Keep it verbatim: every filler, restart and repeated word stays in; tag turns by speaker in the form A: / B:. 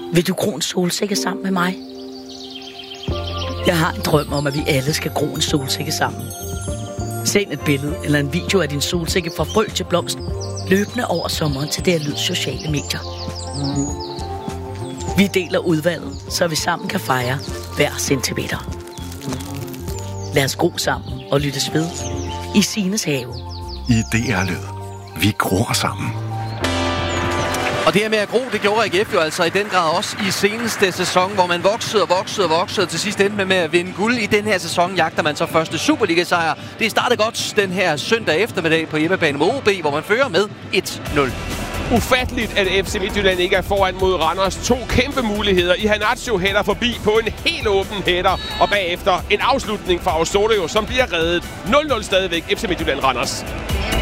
A: Vil du gro en solsikke sammen med mig? Jeg har en drøm om, at vi alle skal gro en solsikke sammen. Send et billede eller en video af din solsikke fra frø til blomst, løbende over sommeren til det her lyd sociale medier. Vi deler udvalget, så vi sammen kan fejre hver centimeter. Lad os gro sammen og lyttes ved i Signes have.
B: I D R-lyd. Vi gror sammen.
C: Og det her med at gro, det gjorde A G F jo altså i den grad også i seneste sæson, hvor man voksede og voksede og voksede, og til sidst endte med at vinde guld. I den her sæson jagter man så første Superliga-sejr. Det startede godt den her søndag eftermiddag på hjemmebane mod O B, hvor man fører med et nul.
D: Ufatteligt, at F C Midtjylland ikke er foran mod Randers. To kæmpe muligheder. Iheanacho hætter forbi på en helt åben hætter, og bagefter en afslutning fra Osorio, som bliver reddet. nul nul stadigvæk F C Midtjylland Randers.